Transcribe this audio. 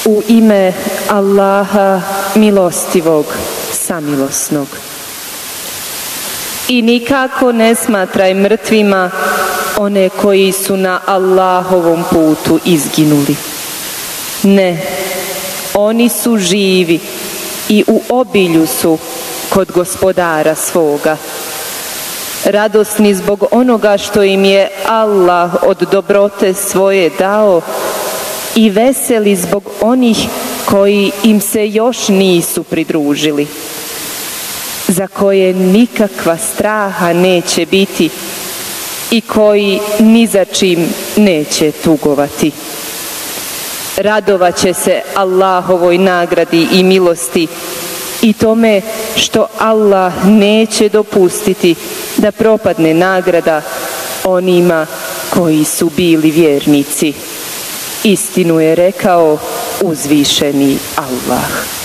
U ime Allaha milostivog, samilosnog. I nikako ne smatraj mrtvima one koji su na Allahovom putu izginuli. Ne, oni su živi i u obilju su kod Gospodara svoga. Radosni zbog onoga što im je Allah od dobrote svoje dao i veseli zbog onih koji im se još nisu pridružili, za koje nikakva straha neće biti i koji ni za čim neće tugovati. Radovat će se Allahovoj nagradi i milosti i tome što Allah neće dopustiti da propadne nagrada onima koji su bili vjernici. Istinu je rekao uzvišeni Allah.